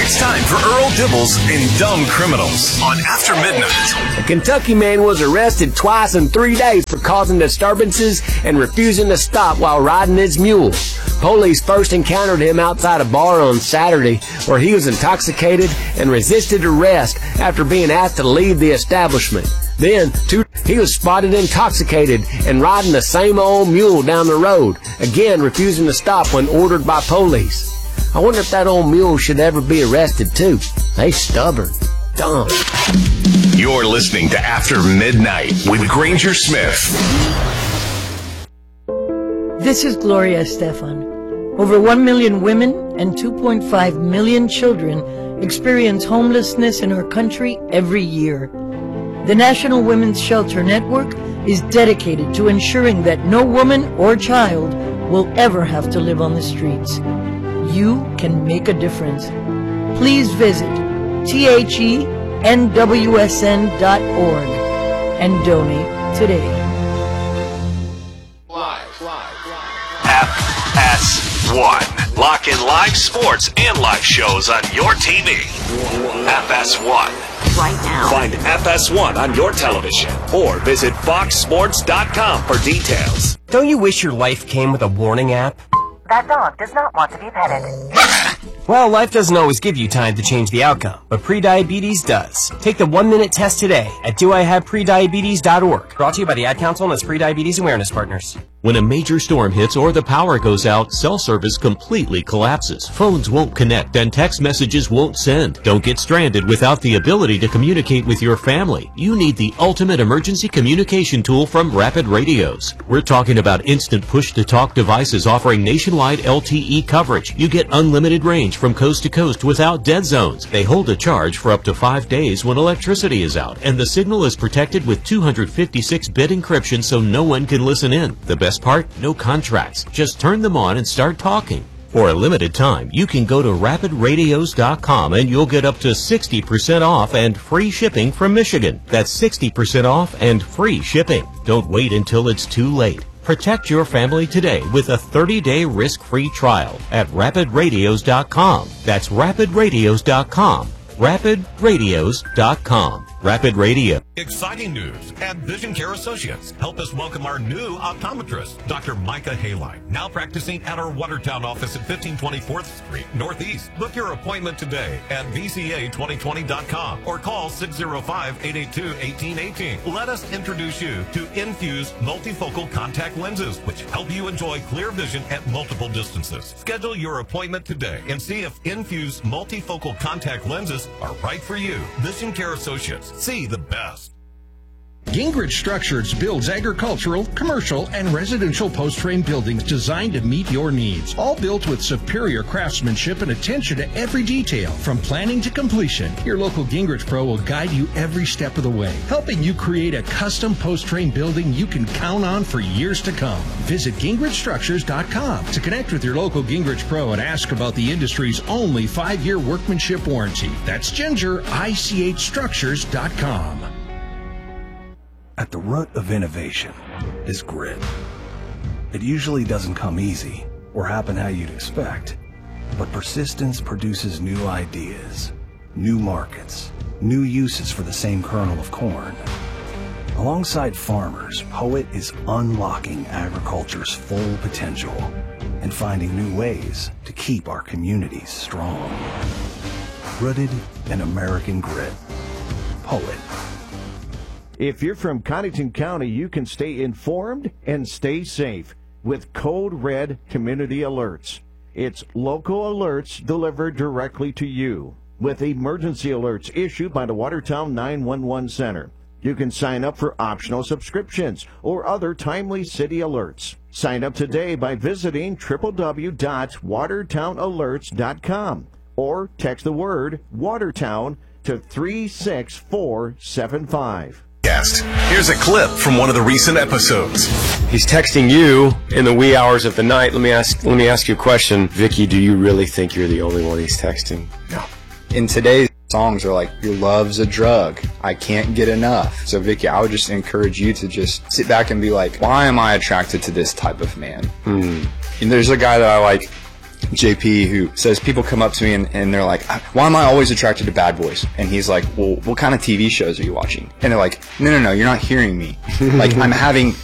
It's time for Earl Dibbles and Dumb Criminals on After Midnight. A Kentucky man was arrested twice in 3 days for causing disturbances and refusing to stop while riding his mule. Police first encountered him outside a bar on Saturday where he was intoxicated and resisted arrest after being asked to leave the establishment. Then, he was spotted intoxicated and riding the same old mule down the road, again refusing to stop when ordered by police. I wonder if that old mule should ever be arrested, too. They stubborn. Dumb. You're listening to After Midnight with Granger Smith. This is Gloria Estefan. Over 1 million women and 2.5 million children experience homelessness in our country every year. The National Women's Shelter Network is dedicated to ensuring that no woman or child will ever have to live on the streets. You can make a difference. Please visit thenwsn.org and donate today. FS1. Lock in live sports and live shows on your TV. FS1. Right now. Find FS1 on your television or visit foxsports.com for details. Don't you wish your life came with a warning app? That dog does not want to be petted. Well, life doesn't always give you time to change the outcome, but prediabetes does. Take the 1-minute test today at doihaveprediabetes.org. Brought to you by the Ad Council and its Prediabetes Awareness Partners. When a major storm hits or the power goes out, cell service completely collapses. Phones won't connect and text messages won't send. Don't get stranded without the ability to communicate with your family. You need the ultimate emergency communication tool from Rapid Radios. We're talking about instant push-to-talk devices offering nationwide LTE coverage. You get unlimited range from coast to coast without dead zones. They hold a charge for up to 5 days when electricity is out, and the signal is protected with 256-bit encryption so no one can listen in. The best part? No contracts. Just turn them on and start talking. For a limited time, you can go to rapidradios.com and you'll get up to 60% off and free shipping from Michigan. That's 60% off and free shipping. Don't wait until it's too late. Protect your family today with a 30-day risk-free trial at rapidradios.com. That's rapidradios.com. rapidradios.com. Rapid Radio. Exciting news at Vision Care Associates. Help us welcome our new optometrist, Dr. Micah Haline, now practicing at our Watertown office at 1524th Street, Northeast. Book your appointment today at vca2020.com or call 605-882-1818. Let us introduce you to Infuse multifocal contact lenses, which help you enjoy clear vision at multiple distances. Schedule your appointment today and see if Infuse multifocal contact lenses are right for you. Vision Care Associates. See the best. Gingrich Structures builds agricultural, commercial, and residential post-frame buildings designed to meet your needs. All built with superior craftsmanship and attention to every detail, from planning to completion. Your local Gingrich Pro will guide you every step of the way, helping you create a custom post-frame building you can count on for years to come. Visit GingrichStructures.com to connect with your local Gingrich Pro and ask about the industry's only 5-year workmanship warranty. That's GingerICHStructures.com. At the root of innovation is grit. It usually doesn't come easy or happen how you'd expect, but persistence produces new ideas, new markets, new uses for the same kernel of corn. Alongside farmers, Poet is unlocking agriculture's full potential and finding new ways to keep our communities strong. Rooted in American grit. Poet. If you're from Connington County, you can stay informed and stay safe with Code Red Community Alerts. It's local alerts delivered directly to you with emergency alerts issued by the Watertown 911 Center. You can sign up for optional subscriptions or other timely city alerts. Sign up today by visiting www.watertownalerts.com or text the word Watertown to 36475. Here's a clip from one of the recent episodes. He's texting you in the wee hours of the night. Let me ask you a question. Vicky, do you really think you're the only one he's texting? No. In today's songs are like, your love's a drug. I can't get enough. So Vicky, I would just encourage you to just sit back and be like, why am I attracted to this type of man? And there's a guy that I like JP, who says people come up to me and they're like, why am I always attracted to bad boys? And he's like, well, what kind of TV shows are you watching? And they're like, no, you're not hearing me. Like, I'm having